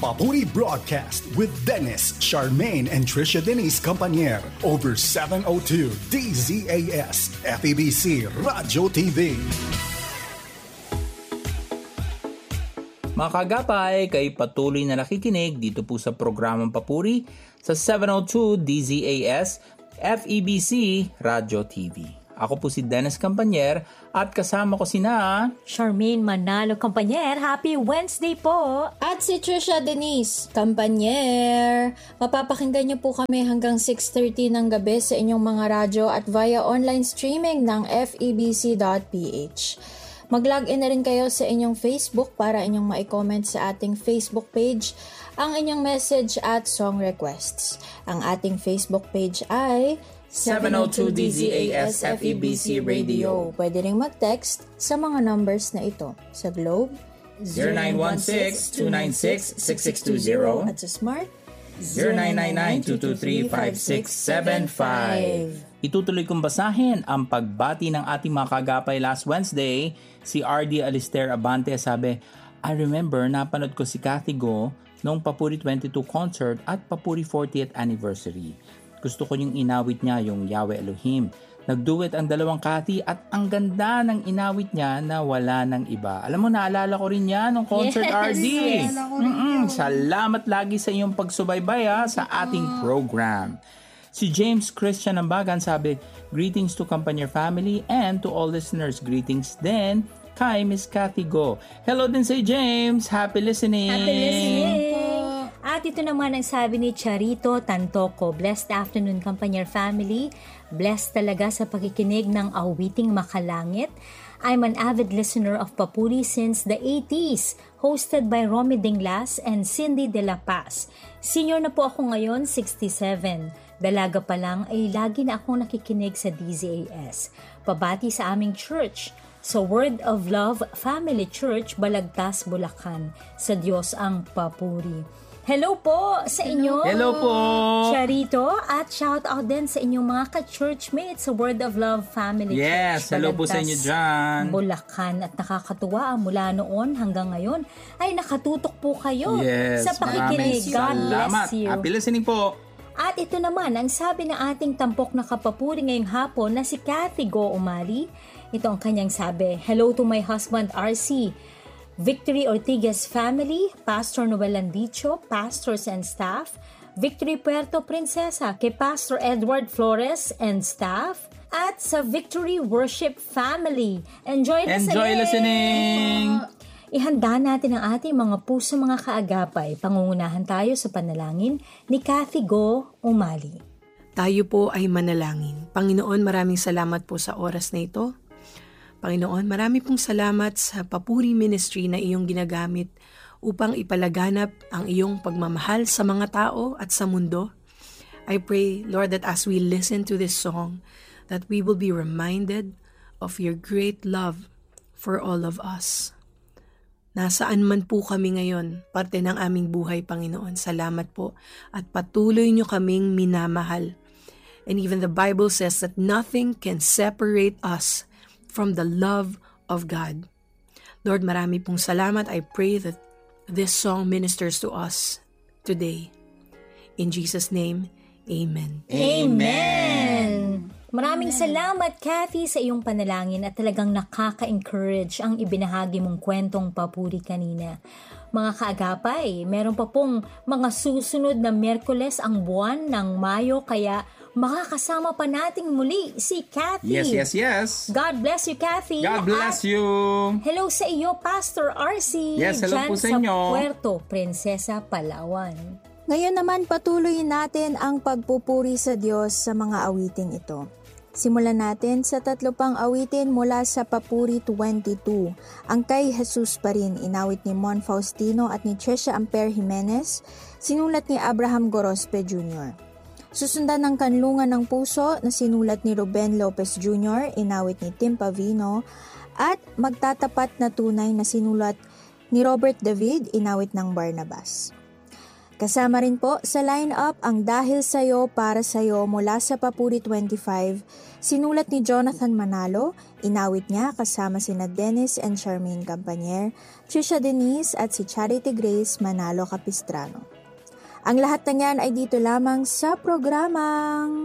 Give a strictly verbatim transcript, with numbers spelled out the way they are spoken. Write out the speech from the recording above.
Papuri Broadcast with Dennis, Charmaine, and Trisha Denise Campanier over seven oh two D Z A S F E B C Radio T V. Mga kagapay, kayo patuloy na nakikinig dito po sa programang Papuri sa seven oh two D Z A S F E B C Radio T V. Ako po si Dennis Campanier at kasama ko sina Charmaine Manalo Campanier. Happy Wednesday po! At si Trisha Denise Campanier. Mapapakinggan niyo po kami hanggang six thirty ng gabi sa inyong mga radyo at via online streaming ng f e b c dot p h. Mag-log in na rin kayo sa inyong Facebook para inyong ma-comment sa ating Facebook page ang inyong message at song requests. Ang ating Facebook page ay seven oh two D Z A S F E B C Radio. Pwede rin mag-text sa mga numbers na ito. Sa Globe, zero nine one six two nine six six six two zero at sa Smart, zero nine nine nine two two three five six seven five. Itutuloy kong basahin ang pagbati ng ating mga kagapay last Wednesday. Si R D Alistair Abante sabi, I remember napanood ko si Cathy Go noong Papuri twenty-two concert at Papuri fortieth anniversary. Gusto ko yung inawit niya, yung Yahweh Elohim. Nagduet ang dalawang Cathy at ang ganda ng inawit niya na wala ng iba. Alam mo, naalala ko rin yan nung concert, yes, R D. Yes, Salamat lagi sa iyong pagsubaybay ha, sa ating program. Si James Christian Ambagan sabi, greetings to Campanier family and to all listeners. Greetings din kay Miss Cathy Go. Hello din si James. Happy listening. Happy listening. At ito naman ang sabi ni Charito Tantoco. Blessed afternoon, Campanier family. Blessed talaga sa pakikinig ng awiting makalangit. I'm an avid listener of Papuri since the eighties, hosted by Romy Dinglas and Cindy De La Paz. Senior na po ako ngayon, sixty-seven. Dalaga pa lang ay lagi na akong nakikinig sa D Z A S. Pabati sa aming church, sa Word of Love Family Church, Balagtas, Bulacan. Sa Diyos ang papuri. Hello po sa inyo. Hello po. Charito, at shout out din sa inyong mga ka-churchmates sa Word of Love Family yes, Church. Yes, hello po sa inyo dyan. Bulacan. At nakakatuwa mula noon hanggang ngayon ay nakatutok po kayo yes, sa pakikinig. God bless you. Happy listening po. At ito naman ang sabi ng ating tampok na kapapuri ngayong hapon na si Cathy Go Umali. Ito ang kanyang sabi, hello to my husband R C, Victory Ortigas family, Pastor Noel Landicho, pastors and staff, Victory Puerto Princesa kay Pastor Edward Flores and staff, at sa Victory Worship family. Enjoy listening! Enjoy listening! Ihanda natin ang ating mga puso mga kaagapay. Pangungunahan tayo sa panalangin ni Cathy Go Umali. Tayo po ay manalangin. Panginoon, maraming salamat po sa oras na ito. Panginoon, marami pong salamat sa Papuri Ministry na iyong ginagamit upang ipalaganap ang iyong pagmamahal sa mga tao at sa mundo. I pray, Lord, that as we listen to this song, that we will be reminded of your great love for all of us. Nasaan man po kami ngayon, parte ng aming buhay, Panginoon. Salamat po at patuloy niyo kaming minamahal. And even the Bible says that nothing can separate us from the love of God. Lord, marami pong salamat. I pray that this song ministers to us today. In Jesus' name, Amen. Amen! Maraming Amen. Salamat, Cathy, sa iyong panalangin at talagang nakaka-encourage ang ibinahagi mong kwentong papuri kanina. Mga kaagapay, meron pa pong mga susunod na Miyerkules ang buwan ng Mayo, kaya makakasama pa nating muli si Cathy. Yes, yes, yes. God bless you, Cathy. God bless at you. Hello sa iyo, Pastor R C. Yes, hello dyan po sa inyo. sa Puerto Princesa, Palawan. Ngayon naman patuloy natin ang pagpupuri sa Diyos sa mga awiting ito. Simulan natin sa tatlo pang awitin mula sa Papuri twenty-two. Ang Kay Jesus pa rin, inawit ni Mon Faustino at ni Trisha Amper Jimenez, sinulat ni Abraham Gorospe Junior Susundan ng Kanlungan ng Puso na sinulat ni Ruben Lopez Junior, inawit ni Tim Pavino, at Magtatapat na Tunay na sinulat ni Robert David, inawit ng Barnabas. Kasama rin po sa line-up ang Dahil Sa'yo, Para Sa'yo mula sa Papuri twenty-five, Sinulat ni Jonathan Manalo, inawit niya kasama sina Dennis and Charmaine Campanier, Trisha Denise at si Charity Grace Manalo Capistrano. Ang lahat ng yan ay dito lamang sa programang